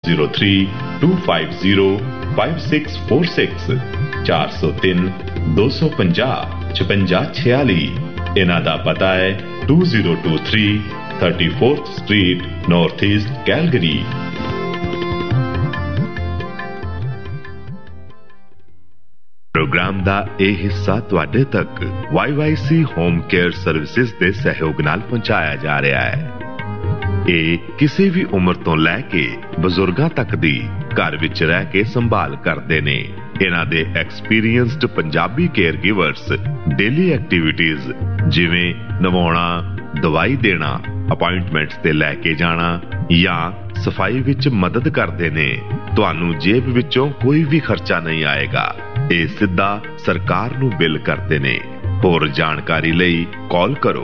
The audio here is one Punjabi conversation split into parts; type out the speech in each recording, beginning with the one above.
7032505646 403-250-5646। ਇਹਨਾਂ ਦਾ ਪਤਾ ਹੈ 2023 34th Street, North East, Calgary। Programme ਦਾ ਇਹ ਹਿੱਸਾ ਤੁਹਾਡੇ ਤੱਕ YYC ਹੋਮ ਕੇਅਰ ਸਰਵਿਸਿਜ਼ ਦੇ ਸਹਿਯੋਗ ਨਾਲ ਪਹੁੰਚਾਇਆ ਜਾ ਰਿਹਾ ਹੈ। ਇਹ ਕਿਸੇ ਵੀ ਉਮਰ ਤੋਂ ਲੈ ਕੇ ਬਜ਼ੁਰਗਾਂ ਤੱਕ ਦੀ ਘਰ ਵਿੱਚ ਰਹਿ ਕੇ ਸੰਭਾਲ ਕਰਦੇ ਨੇ। ਇਹਨਾਂ ਦੇ experienced Punjabi care ਗਿਵਰਸ daily activities ਜਿਵੇਂ ਨਵਾਉਣਾ, ਦਵਾਈ ਦੇਣਾ, ਅਪਾਇੰਟਮੈਂਟਸ ਤੇ ਲੈ ਕੇ ਜਾਣਾ ਜਾਂ ਸਫਾਈ ਵਿੱਚ ਮਦਦ ਕਰਦੇ ਨੇ। ਤੁਹਾਨੂੰ ਜੇਬ ਵਿੱਚੋਂ ਕੋਈ ਵੀ ਖਰਚਾ ਨਹੀਂ ਆਏਗਾ। ਇਹ ਸਿੱਧਾ ਸਰਕਾਰ ਨੂੰ ਬਿੱਲ ਕਰਦੇ ਨੇ। ਹੋਰ ਜਾਣਕਾਰੀ ਲਈ ਕਾਲ ਕਰੋ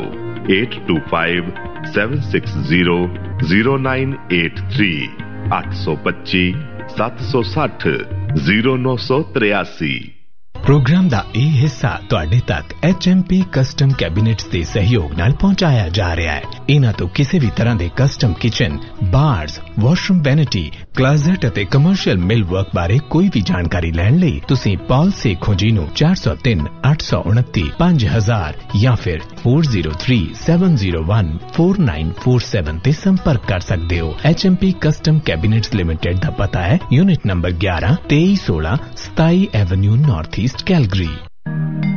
8257600983 825 760 0983। ਪ੍ਰੋਗਰਾਮ ਦਾ ਇਹ ਹਿੱਸਾ ਤੁਹਾਡੇ ਤੱਕ HMP ਕਸਟਮ ਕੈਬਿਨੇਟਸ ਦੇ ਸਹਿਯੋਗ ਨਾਲ ਪਹੁੰਚਾਇਆ ਜਾ ਰਿਹਾ ਹੈ। ਇਹਨਾਂ ਤੋਂ ਕਿਸੇ ਵੀ ਤਰ੍ਹਾਂ ਦੇ ਕਸਟਮ ਕਿਚਨ, ਬਾਰਸ, ਵਾਸ਼ਰੂਮ ਵੈਨਿਟੀ, ਕਲਾਜ਼ਟ ਅਤੇ ਕਮਰਸ਼ੀਅਲ ਮਿਲ ਵਰਕ ਬਾਰੇ ਕੋਈ ਵੀ ਜਾਣਕਾਰੀ ਲੈਣ ਲਈ ਤੁਸੀਂ ਪਾਲ ਸੇਖੋਂ ਜੀ ਨੂੰ 403-829-5000 ਜਾਂ ਫਿਰ 4037014947 ਤੇ ਸੰਪਰਕ ਕਰ ਸਕਦੇ ਹੋ। HMP ਕਸਟਮ ਕੈਬਿਨੇਟਸ ਲਿਮਿਟਡ ਦਾ ਪਤਾ ਹੈ unit number 11 2316 27 avenue north East, Calgary.